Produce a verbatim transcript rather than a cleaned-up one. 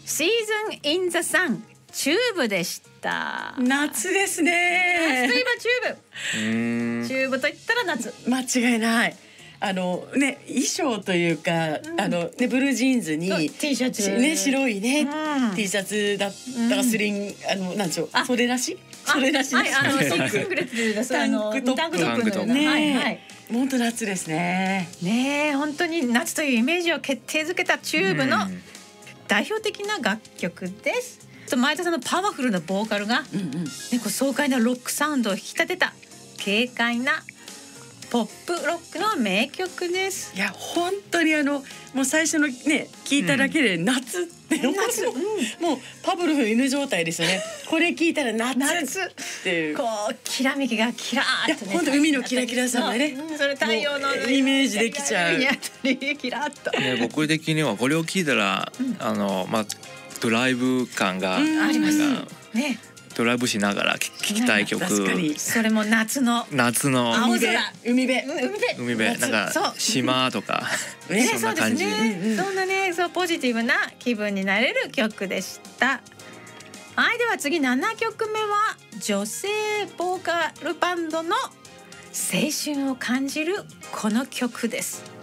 シーズンインザサンチューブでした。 夏ですね。 夏といえばチューブ。 うーんチューブといったら夏。 間違いない。あのね、衣装というか、うん、あのね、ブルージーンズに T シャツね、白いね、うん、T シャツだったらスリン、うん、あのなんでしょう、袖なし袖なしはい、あのシングレットタンクトップタンクトップね、 はいはい、 本当夏ですね。 ね、本当に夏というイメージを決定づけたチューブの代表的な楽曲です。前田さんのパワフルなボーカルが、うんうん、ね、こう爽快なロックサウンドを引き立てた軽快なポップロックの名曲です。 いや本当にあのもう最初のね聞いただけで夏って、うん、夏、うん、もうパブルフ犬状態ですよね。これ聞いたら夏っていうこうきらめきがキラーっとね、 本当海のキラキラさがね、 うん、それ太陽のイメージできちゃう。 キラッと、 ね、僕的にはこれを聞いたら、うん、あのまあドライブ感が、うん、 ありますね。 ドライブしながら聴きたい曲。 それも夏の夏の青空、 海辺海辺なんか島とかそんな感じ。 そんなね、そうポジティブな気分になれる曲でした。はい、では次ななきょくめは女性ボーカルバンドの青春を感じるこの曲です。